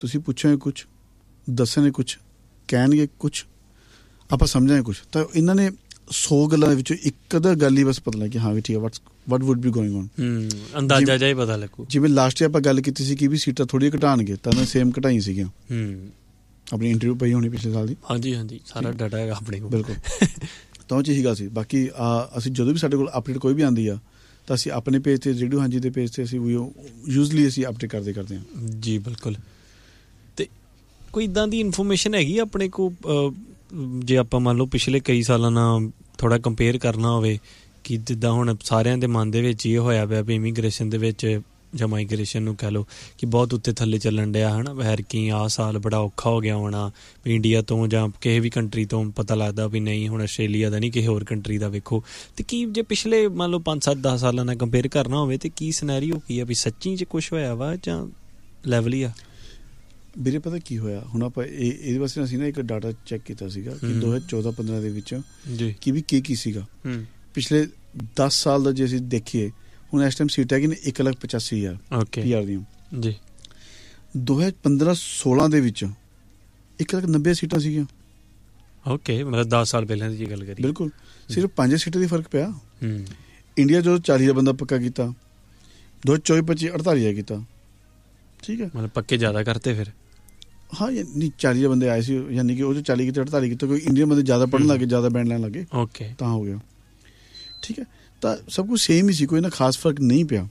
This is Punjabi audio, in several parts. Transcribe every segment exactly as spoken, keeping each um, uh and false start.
ਤੁਸੀਂ ਪੁੱਛੋਗੇ ਕੁਛ, ਦੱਸਣਗੇ ਕੁਛ, ਕਹਿਣਗੇ ਕੁਛ, ਆਪਾਂ ਸਮਝਾਂਗੇ ਕੁਛ। ਤਾਂ ਇਹਨਾਂ ਨੇ ਸੌ ਗੱਲਾਂ ਦੇ ਵਿੱਚੋਂ ਇੱਕ ਅੱਧਾ ਗੱਲ ਹੀ ਬਸ ਪਤਾ ਲੱਗ ਕਿ ਹਾਂ ਵੀ ਠੀਕ ਹੈ, what's what wood B going on, ਅੰਦਾਜ਼ਾ ਜਿਹਾ ਹੀ ਪਤਾ ਲੱਗੂ। ਜਿਵੇਂ ਲਾਸਟ ਆਪਾਂ ਗੱਲ ਕੀਤੀ ਸੀ ਕਿ ਵੀ ਸੀਟਾਂ ਥੋੜ੍ਹੀਆਂ ਘਟਾਉਣਗੇ, ਤਾਂ ਉਹਨਾਂ ਸੇਮ ਘਟਾਈ ਸੀਗੀਆਂ। ਆਪਣੀ ਇੰਟਰਵਿਊ ਪਈ ਹੋਣੀ ਪਿਛਲੇ ਸਾਲ ਦੀ। ਹਾਂਜੀ ਹਾਂਜੀ, ਸਾਰਾ ਡਾਟਾ ਹੈਗਾ ਆਪਣੇ ਕੋਲ। ਬਿਲਕੁਲ, ਤਾਂ ਉਹ 'ਚ ਇਹੀ ਗੱਲ ਸੀ। ਬਾਕੀ ਅਸੀਂ ਜਦੋਂ ਵੀ ਸਾਡੇ ਕੋਲ ਅਪਡੇਟ ਕੋਈ ਵੀ ਆਉਂਦੀ ਆ ਤਾਂ ਅਸੀਂ ਆਪਣੇ ਪੇਜ 'ਤੇ, ਰੇਡੀਓ ਹਾਂਜੀ ਦੇ ਪੇਜ 'ਤੇ ਅਸੀਂ ਯੂਜ਼ਲੀ ਅਸੀਂ ਅਪਡੇਟ ਕਰਦੇ ਕਰਦੇ ਹਾਂ ਜੀ। ਬਿਲਕੁਲ। ਅਤੇ ਕੋਈ ਇੱਦਾਂ ਦੀ ਇਨਫੋਰਮੇਸ਼ਨ ਹੈਗੀ ਆਪਣੇ ਕੋਲ, ਜੇ ਆਪਾਂ ਮੰਨ ਲਓ ਪਿਛਲੇ ਕਈ ਸਾਲਾਂ ਨਾਲ ਥੋੜ੍ਹਾ ਕੰਪੇਅਰ ਕਰਨਾ ਹੋਵੇ, ਕਿ ਜਿੱਦਾਂ ਹੁਣ ਸਾਰਿਆਂ ਦੇ ਮਨ ਦੇ ਵਿੱਚ ਇਹ ਹੋਇਆ ਪਿਆ ਵੀ ਇਮੀਗ੍ਰੇਸ਼ਨ ਦੇ ਵਿੱਚ ਜਾਂ ਮਾਈਗ੍ਰੇਸ਼ਨ ਨੂੰ ਕਹਿ ਲਓ ਕਿ ਬਹੁਤ ਉੱਤੇ ਥੱਲੇ ਚੱਲਣ ਡਿਆ ਹੈ ਨਾ, ਵੈਰ ਕੀ ਆਹ ਸਾਲ ਬੜਾ ਔਖਾ ਹੋ ਗਿਆ ਹੋਣਾ ਵੀ ਇੰਡੀਆ ਤੋਂ ਜਾਂ ਕਿਸੇ ਵੀ ਕੰਟਰੀ ਤੋਂ ਪਤਾ ਲੱਗਦਾ ਵੀ ਨਹੀਂ ਹੁਣ ਆਸਟ੍ਰੇਲੀਆ ਦਾ ਨਹੀਂ ਕਿਸੇ ਹੋਰ ਕੰਟਰੀ ਦਾ ਵੇਖੋ। ਅਤੇ ਕੀ ਜੇ ਪਿਛਲੇ ਮੰਨ ਲਓ ਪੰਜ ਸੱਤ ਦਸ ਸਾਲਾਂ ਨਾਲ ਕੰਪੇਅਰ ਕਰਨਾ ਹੋਵੇ ਤਾਂ ਕੀ ਸਿਨੈਰੀਓ ਕੀ ਆ ਵੀ ਸੱਚੀ 'ਚ ਕੁਛ ਹੋਇਆ ਵਾ ਜਾਂ ਲੈਵਲ ਹੀ ਆ? ਵੀਰੇ ਪਤਾ ਕੀ ਹੋਇਆ, ਹੁਣ ਆਪਾਂ ਇਹ ਇਹਦੇ ਵਾਸਤੇ ਅਸੀਂ ਨਾ ਇੱਕ ਡਾਟਾ ਚੈੱਕ ਕੀਤਾ ਸੀਗਾ ਕਿ ਦੋ ਹਜ਼ਾਰ ਚੌਦਾਂ ਪੰਦਰਾਂ ਦੇ ਵਿੱਚ ਕਿ ਵੀ ਕੀ ਕੀ ਸੀਗਾ ਪਿਛਲੇ ਦਸ ਸਾਲ ਦਾ। ਜੇ ਅਸੀਂ ਦੇਖੀਏ ਹੁਣ ਇਸ ਟਾਈਮ ਸੀਟ ਹੈਗੀ ਨੇ ਇੱਕ ਲੱਖ ਪਚਾਸੀ ਹਜ਼ਾਰ ਪੀ ਆਰ ਦੀਆਂ ਜੀ। ਦੋ ਹਜ਼ਾਰ ਪੰਦਰਾਂ ਸੋਲਾਂ ਦੇ ਵਿੱਚ ਇੱਕ ਲੱਖ ਨੱਬੇ ਸੀਟਾਂ ਸੀਗੀਆਂ। ਓਕੇ, ਮਤਲਬ ਦਸ ਸਾਲ ਪਹਿਲਾਂ ਦੀ ਗੱਲ ਕਰੀ। ਬਿਲਕੁਲ, ਸਿਰਫ ਪੰਜ ਸੀਟਾਂ ਦੀ ਫਰਕ ਪਿਆ। ਇੰਡੀਆ ਜਦੋਂ ਚਾਲੀ ਹਜ਼ਾਰ ਬੰਦਾ ਪੱਕਾ ਕੀਤਾ, ਦੋ ਹਜ਼ਾਰ ਚੌਵੀ ਪੱਚੀ ਅੜਤਾਲੀ ਹਜ਼ਾਰ ਕੀਤਾ। ਠੀਕ ਹੈ, ਮਤਲਬ ਪੱਕੇ ਜ਼ਿਆਦਾ ਕਰਤੇ ਫਿਰ। ਹਾਂ ਨਹੀਂ, ਚਾਲੀ ਹਜ਼ਾਰ ਬੰਦੇ ਆਏ ਸੀ, ਯਾਨੀ ਕਿ ਉਹ 'ਚ ਚਾਲੀ ਕੀਤੇ ਅੜਤਾਲੀ ਕੀਤੇ, ਕੋਈ ਇੰਡੀਅਨ ਬੰਦੇ ਜ਼ਿਆਦਾ ਪੜ੍ਹਨ ਲੱਗੇ, ਜ਼ਿਆਦਾ ਬੈਂਡ ਲੈਣ ਲੱਗੇ। ਓਕੇ, ਤਾਂ ਹੋ ਗਿਆ। ਠੀਕ ਹੈ, ਤਾਂ ਸਭ ਕੁਛ ਸੇਮ ਹੀ ਸੀ, ਕੋਈ ਨਾ ਖਾਸ ਫਰਕ ਨਹੀਂ ਪਿਆ।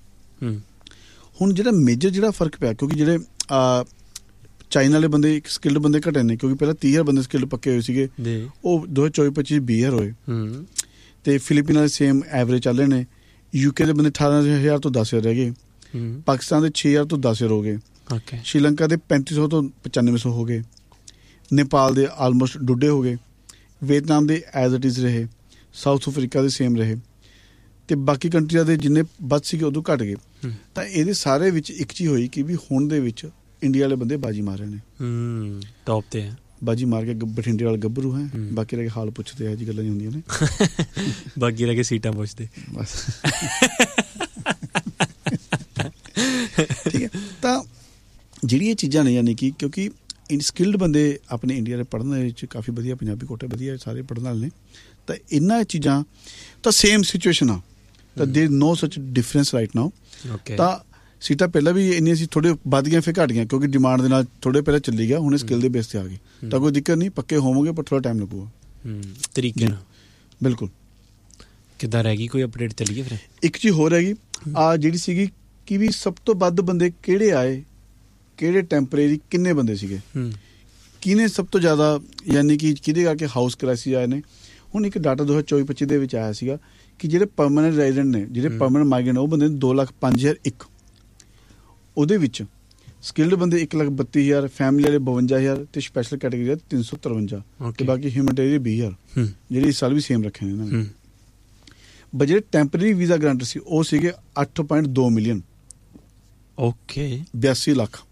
ਹੁਣ ਜਿਹੜਾ ਮੇਜਰ ਜਿਹੜਾ ਫਰਕ ਪਿਆ, ਕਿਉਂਕਿ ਜਿਹੜੇ ਚਾਈਨਾ ਵਾਲੇ ਬੰਦੇ ਸਕਿਲਡ ਬੰਦੇ ਘਟੇ ਨੇ, ਕਿਉਂਕਿ ਪਹਿਲਾਂ ਤੀਹ ਹਜ਼ਾਰ ਬੰਦੇ ਸਕਿਲਡ ਪੱਕੇ ਹੋਏ ਸੀਗੇ, ਉਹ ਦੋ ਹਜ਼ਾਰ ਚੌਵੀ ਪੱਚੀ ਵੀਹ ਹਜ਼ਾਰ ਹੋਏ। ਅਤੇ ਫਿਲੀਪੀਨ ਵਾਲੇ ਸੇਮ ਐਵਰੇਜ ਚੱਲ ਰਹੇ ਨੇ। ਯੂਕੇ ਦੇ ਬੰਦੇ ਅਠਾਰਾਂ ਹਜ਼ਾਰ ਤੋਂ ਦਸ ਹਜ਼ਾਰ ਰਹਿ ਗਏ। ਪਾਕਿਸਤਾਨ ਦੇ ਛੇ ਹਜ਼ਾਰ ਤੋਂ ਦਸ ਹਜ਼ਾਰ ਹੋ ਗਏ। ਸ਼੍ਰੀਲੰਕਾ ਦੇ ਪੈਂਤੀ ਸੌ ਤੋਂ ਪਚਾਨਵੇਂ ਸੌ ਹੋ ਗਏ। ਨੇਪਾਲ ਦੇ ਆਲਮੋਸਟ ਡੁੱਡੇ ਹੋ ਗਏ। ਵੀਅਤਨਾਮ ਦੇ ਐਜ਼ ਇਟ ਇਜ਼ ਰਹੇ। ਸਾਊਥ ਅਫਰੀਕਾ ਦੇ ਸੇਮ ਰਹੇ। ਅਤੇ ਬਾਕੀ ਕੰਟਰੀਆਂ ਦੇ ਜਿੰਨੇ ਵੱਧ ਸੀਗੇ ਉਦੋਂ ਘੱਟ ਗਏ। ਤਾਂ ਇਹਦੇ ਸਾਰੇ ਵਿੱਚ ਇੱਕ ਚੀਜ਼ ਹੋਈ ਕਿ ਵੀ ਹੁਣ ਦੇ ਵਿੱਚ ਇੰਡੀਆ ਵਾਲੇ ਬੰਦੇ ਬਾਜੀ ਮਾਰ ਰਹੇ ਨੇ, ਟੌਪ 'ਤੇ ਹੈ। ਬਾਜੀ ਮਾਰ ਕੇ ਬਠਿੰਡੇ ਵਾਲੇ ਗੱਭਰੂ ਹੈ, ਬਾਕੀ ਰਹਿ ਕੇ ਹਾਲ ਪੁੱਛਦੇ ਇਹੋ ਜਿਹੀ ਗੱਲਾਂ ਨਹੀਂ ਹੁੰਦੀਆਂ ਨੇ। ਬਾਕੀ ਰਹਿ ਕੇ ਸੀਟਾਂ ਪੁੱਛਦੇ ਬਸ। ਠੀਕ ਹੈ, ਤਾਂ ਜਿਹੜੀਆਂ ਚੀਜ਼ਾਂ ਨੇ, ਯਾਨੀ ਕਿ ਕਿਉਂਕਿ ਸਕਿਲਡ ਬੰਦੇ ਆਪਣੇ ਇੰਡੀਆ ਦੇ ਪੜ੍ਹਨ ਦੇ ਵਿੱਚ ਕਾਫੀ ਵਧੀਆ, ਪੰਜਾਬੀ ਕੋਟੇ ਵਧੀਆ, ਸਾਰੇ ਪੜ੍ਹਨ ਵਾਲੇ ਨੇ। ਤਾਂ ਇਹਨਾਂ ਚੀਜ਼ਾਂ ਤਾਂ ਸੇਮ ਸਿਚੁਏਸ਼ਨ ਆ, ਤਾਂ ਦੇਰ ਨੋ ਸੱਚ ਡਿਫਰੈਂਸ ਰਾਈਟ ਨਾਓ। ਤਾਂ ਸੀਟਾਂ ਪਹਿਲਾਂ ਵੀ ਇੰਨੀਆਂ ਸੀ, ਥੋੜ੍ਹੇ ਵੱਧ ਗਈਆਂ ਫਿਰ ਘੱਟ ਗਈਆਂ, ਕਿਉਂਕਿ ਡਿਮਾਂਡ ਦੇ ਨਾਲ ਥੋੜ੍ਹੇ ਪਹਿਲਾਂ ਚੱਲੀ ਗਿਆ, ਹੁਣ ਸਕਿੱਲ ਦੇ ਬੇਸ 'ਤੇ ਆ ਗਈ। ਤਾਂ ਕੋਈ ਦਿੱਕਤ ਨਹੀਂ, ਪੱਕੇ ਹੋਵੋਗੇ ਪਰ ਥੋੜ੍ਹਾ ਟਾਈਮ ਲੱਗੂਗਾ ਤਰੀਕੇ ਨਾਲ। ਬਿਲਕੁਲ। ਕਿੱਦਾਂ ਰਹਿ ਗਈ, ਕੋਈ ਅਪਡੇਟ ਚੱਲੀਏ ਫਿਰ? ਇੱਕ ਚੀਜ਼ ਹੋਰ ਹੈਗੀ ਆ ਜਿਹੜੀ ਸੀਗੀ ਕਿ ਵੀ ਸਭ ਤੋਂ ਵੱਧ ਬੰਦੇ ਕਿਹੜੇ ਆਏ, ਕਿਹੜੇ ਟੈਂਪਰੇਰੀ, ਕਿੰਨੇ ਬੰਦੇ ਸੀਗੇ, ਕਿਹਨੇ ਸਭ ਤੋਂ ਜ਼ਿਆਦਾ, ਯਾਨੀ ਕਿ ਕਿਹਦੇ ਕਰਕੇ ਹਾਊਸ ਕ੍ਰਾਈਸਿਸ ਆਏ ਨੇ। ਹੁਣ ਇੱਕ ਡਾਟਾ ਦੋ ਹਜ਼ਾਰ ਚੌਵੀ ਪੱਚੀ ਦੇ ਵਿੱਚ ਆਇਆ ਸੀਗਾ ਕਿ ਜਿਹੜੇ ਪਰਮਾਨੈਂਟ ਰੈਜ਼ੀਡੈਂਟ ਨੇ, ਜਿਹੜੇ ਪਰਮਾਨੈਂਟ ਮਾਈਗ੍ਰੈਂਟ, ਉਹ ਬੰਦੇ ਦੋ ਲੱਖ ਪੰਜ ਹਜ਼ਾਰ ਇੱਕ। ਉਹਦੇ ਵਿੱਚ ਸਕਿਲਡ ਬੰਦੇ ਇੱਕ ਲੱਖ ਬੱਤੀ ਹਜ਼ਾਰ, ਫੈਮਿਲੀ ਵਾਲੇ ਬਵੰਜਾ ਹਜ਼ਾਰ, ਅਤੇ ਸਪੈਸ਼ਲ ਕੈਟੇਗਰੀ ਤਿੰਨ ਸੌ ਤਰਵੰਜਾ, ਅਤੇ ਬਾਕੀ ਹਿਊਮੈਨਿਟੇਰੀਅਨ ਵੀਹ ਹਜ਼ਾਰ, ਜਿਹੜੇ ਇਸ ਸਾਲ ਵੀ ਸੇਮ ਰੱਖੇ ਨੇ ਇਹਨਾਂ ਨੇ। ਬਟ ਜਿਹੜੇ ਟੈਂਪਰੇਰੀ ਵੀਜ਼ਾ ਗਰੰਟ ਸੀ ਉਹ ਸੀਗੇ ਅੱਠ ਪੁਆਇੰਟ ਦੋ ਮਿਲੀਅਨ। ਓਕੇ, ਬਿਆਸੀ ਲੱਖ।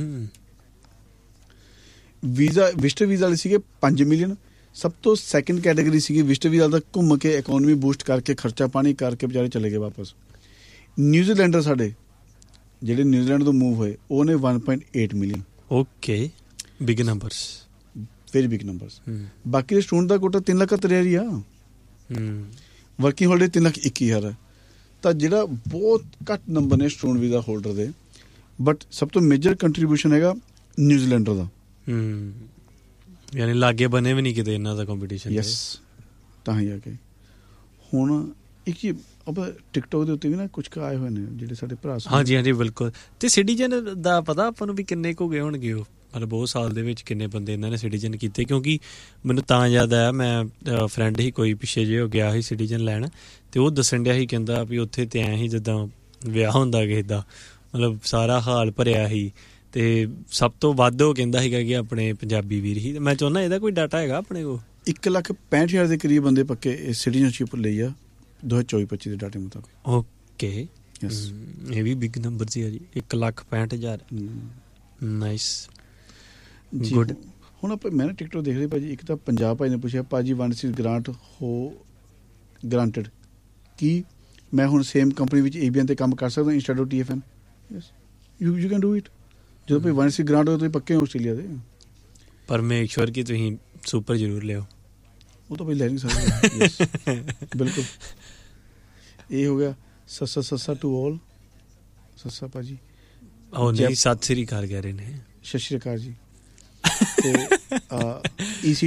ਵੀਜ਼ਾ ਵਿਜ਼ਟਰ ਵੀਜ਼ਾ ਵਾਲੇ ਸੀਗੇ ਪੰਜ ਮਿਲੀਅਨ। ਸਭ ਤੋਂ ਸੈਕਿੰਡ ਕੈਟੇਗਰੀ ਸੀਗੀ ਵਿਜ਼ਟਰ ਵੀਜ਼ਾ ਦਾ, ਘੁੰਮ ਕੇ ਇਕੋਨਮੀ ਬੂਸਟ ਕਰਕੇ ਖਰਚਾ ਪਾਣੀ ਕਰਕੇ ਵਿਚਾਰੇ ਚਲੇ ਗਏ ਵਾਪਸ। ਨਿਊਜ਼ੀਲੈਂਡਰ ਸਾਡੇ ਜਿਹੜੇ ਨਿਊਜ਼ੀਲੈਂਡ ਤੋਂ ਮੂਵ ਹੋਏ, ਉਹ ਨੇ one point eight million. Okay, big numbers, very big numbers. ਬਾਕੀ ਦੇ ਸਟੂਡੈਂਟ ਦਾ ਕੋਟਾ ਤਿੰਨ ਲੱਖ ਤੇਰੇ ਹੀ ਆ। ਵਰਕਿੰਗ ਹੋਲਡੇ ਤਿੰਨ ਲੱਖ ਇੱਕੀ ਹਜ਼ਾਰ ਹੈ। ਤਾਂ ਜਿਹੜਾ ਬਹੁਤ ਘੱਟ ਨੰਬਰ ਨੇ ਸਟੂਡੈਂਟ ਵੀਜ਼ਾ ਹੋਲਡਰ ਦੇ। ਬਟ ਸਭ ਤੋਂ ਮੇਜਰ ਕੰਟਰੀਬਿਊਸ਼ਨ ਹੈਗਾ ਨਿਊਜ਼ੀਲੈਂਡਰ ਦਾ। ਯਾਨੀ ਲਾਗੇ ਬਣੇ ਵੀ ਨਹੀਂ ਕਿਤੇ ਇਹਨਾਂ ਦਾ ਕੰਪੀਟੀਸ਼ਨ। ਯੈਸ, ਤਾਂ ਹੀ ਆ ਕੇ ਹੁਣ ਇੱਕ ਚੀਜ਼ ਆਪਾਂ ਟਿਕਟੋਕ ਦੇ ਉੱਤੇ ਵੀ ਨਾ ਕੁਛ ਕੁ ਆਏ ਹੋਏ ਨੇ ਜਿਹੜੇ ਸਾਡੇ ਭਰਾ। ਹਾਂਜੀ ਹਾਂਜੀ, ਬਿਲਕੁਲ। ਅਤੇ ਸਿਟੀਜ਼ਨ ਦਾ ਪਤਾ ਆਪਾਂ ਨੂੰ ਵੀ ਕਿੰਨੇ ਕੁ ਗਏ ਹੋਣਗੇ ਉਹ, ਮਤਲਬ ਬਹੁਤ ਸਾਲ ਦੇ ਵਿੱਚ ਕਿੰਨੇ ਬੰਦੇ ਇਹਨਾਂ ਨੇ ਸਿਟੀਜ਼ਨ ਕੀਤੇ? ਕਿਉਂਕਿ ਮੈਨੂੰ ਤਾਂ ਯਾਦ ਆਇਆ, ਮੈਂ ਫਰੈਂਡ ਹੀ ਕੋਈ ਪਿੱਛੇ ਜਿਹੇ ਹੋ ਗਿਆ ਸੀ ਸਿਟੀਜ਼ਨ ਲੈਣ, ਅਤੇ ਉਹ ਦੱਸਣ ਡਿਆ ਸੀ, ਕਹਿੰਦਾ ਵੀ ਉੱਥੇ ਤਾਂ ਐਂ ਹੀ ਜਿੱਦਾਂ ਵਿਆਹ ਹੁੰਦਾ ਕਿਸੇ ਦਾ, ਮਤਲਬ ਸਾਰਾ ਹਾਲ ਭਰਿਆ ਸੀ। ਅਤੇ ਸਭ ਤੋਂ ਵੱਧ ਉਹ ਕਹਿੰਦਾ ਸੀਗਾ ਕਿ ਆਪਣੇ ਪੰਜਾਬੀ ਵੀਰ ਹੀ। ਮੈਂ ਚਾਹੁੰਦਾ ਇਹਦਾ ਕੋਈ ਡਾਟਾ ਹੈਗਾ ਆਪਣੇ ਕੋਲ? ਇੱਕ ਲੱਖ ਪੈਂਹਠ ਹਜ਼ਾਰ ਦੇ ਕਰੀਬ ਬੰਦੇ ਪੱਕੇ ਸਿਟੀਜ਼ਨਸ਼ਿਪ ਲਈ ਆ ਦੋ ਹਜ਼ਾਰ ਚੌਵੀ ਪੱਚੀ ਦੇ ਡਾਟੇ ਮੁਤਾਬਿਕ। ਓਕੇ, ਇਹ ਵੀ ਬਿਗ ਨੰਬਰ ਸੀ ਆ ਜੀ, ਇੱਕ ਲੱਖ ਪੈਂਹਠ ਹਜ਼ਾਰ। Nice, good. ਹੁਣ ਆਪਾਂ ਮੈਂ ਨਾ ਟਿਕਟੋਕ ਦੇਖ ਰਹੀ ਭਾਅ ਜੀ, ਇੱਕ ਤਾਂ ਪੰਜਾਬ ਭਾਈ ਨੇ ਪੁੱਛਿਆ, ਭਾਅ ਜੀ ਵਨ ਸੀਟ ਗ੍ਰਾਂਟ ਹੋ ਗ੍ਰਾਂਟਡ, ਕੀ ਮੈਂ ਹੁਣ ਸੇਮ ਕੰਪਨੀ ਵਿੱਚ ਏ ਬੀ ਐਨ 'ਤੇ ਕੰਮ ਕਰ ਸਕਦਾ instead of tea F N? Yes, you you can do it. ਜਦੋਂ ਕੋਈ ਵਨ ਸੀ ਗ੍ਰਾਂਟ ਹੋਏ ਤੁਸੀਂ ਪੱਕੇ ਹੋ ਆਸਟ੍ਰੇਲੀਆ ਦੇ। ਪਰ ਮੇਕ ਸ਼ੋਰ ਕਿ ਤੁਸੀਂ ਸੁਪਰ ਜ਼ਰੂਰ ਲਿਓ। ਉਹ ਤਾਂ ਭਾਈ ਲੈ ਨਹੀਂ ਸਕਦੇ। ਬਿਲਕੁਲ। ਇਹ ਹੋ ਗਿਆ ਸੱਸਾ ਸੱਸਾ ਟੂ ਆਲ। ਸੱਸਾ ਭਾਜੀ ਉਹ ਨਹੀਂ ਸਤਿ ਸ੍ਰੀ ਅਕਾਲ ਕਹਿ ਰਹੇ ਨੇ। ਸਤਿ ਸ਼੍ਰੀ ਅਕਾਲ ਜੀ। ਤੇ ਈ ਸੀ